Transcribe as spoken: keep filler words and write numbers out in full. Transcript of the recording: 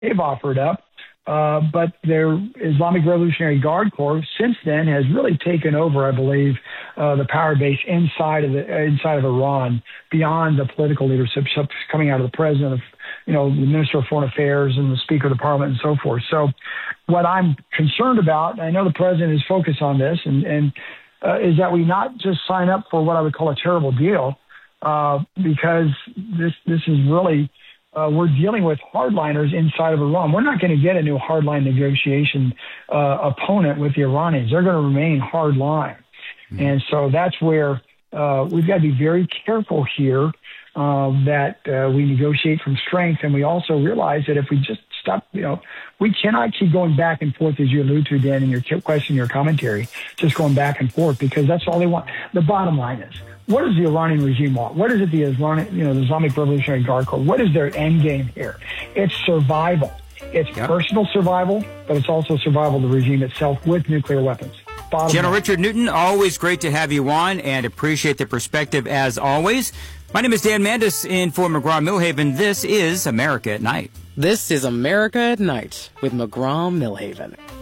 they've offered up. Uh, but their Islamic Revolutionary Guard Corps since then has really taken over, I believe, uh, the power base inside of the inside of Iran, beyond the political leadership coming out of the president, of, you know, the Minister of Foreign Affairs and the Speaker of the Parliament and so forth. So, what I'm concerned about, and I know the president is focused on this, and, and uh, is that we not just sign up for what I would call a terrible deal, uh, because this this is really. Uh, we're dealing with hardliners inside of Iran. We're not going to get a new hardline negotiation uh, opponent with the Iranians. They're going to remain hardline. Mm-hmm. And so that's where uh, we've got to be very careful here uh, that uh, we negotiate from strength. And we also realize that if we just stop, you know, we cannot keep going back and forth, as you allude to, Dan, in your question, your commentary, just going back and forth, because that's all they want. The bottom line is, what does the Iranian regime want? What is it the Iranian, you know, the Islamic Revolutionary Guard Corps? What is their end game here? It's survival. It's yep. personal survival, but it's also survival of the regime itself with nuclear weapons. Bottom General line. Richard Newton, always great to have you on, and appreciate the perspective as always. My name is Dan Mandis in for McGraw-Milhaven. This is America at Night. This is America at Night with McGraw-Milhaven.